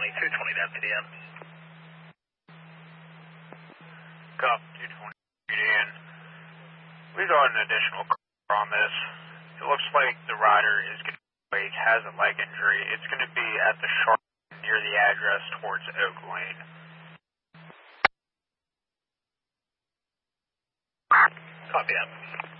220 down PDM. Cop 220 PDN. We got an additional car on this. It looks like the rider is going to has a leg injury. It's going to be at the sharp near the address towards Oak Lane. Copy that.